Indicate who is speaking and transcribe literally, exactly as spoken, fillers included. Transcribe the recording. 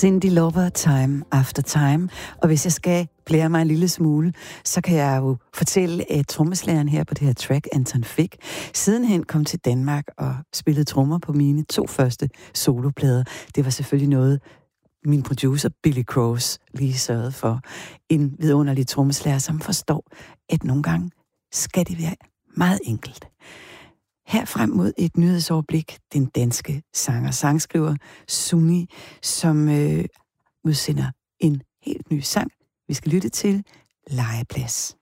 Speaker 1: Cyndi Lauper, Time After Time. Og hvis jeg skal blære mig en lille smule, så kan jeg jo fortælle, at trommeslageren her på det her track, Anton Fig, sidenhen kom til Danmark og spillede trommer på mine to første soloplader. Det var selvfølgelig noget, min producer Billy Cross lige sørgede for. En vidunderlig trommeslager, som forstår, at nogle gange skal det være meget enkelt. Her frem mod et nyhedsoverblik, den danske sanger, sangskriver Sunni, som øh, udsender en helt ny sang. Vi skal lytte til Legeplads.